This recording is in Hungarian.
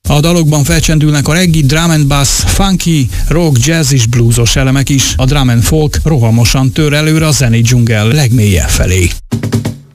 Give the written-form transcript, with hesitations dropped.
A dalokban felcsendülnek a reggae, drum and bass, funky, rock, jazz és bluesos elemek is. A drum and folk rohamosan tör előre a zenei dzsungel legmélyebb felé.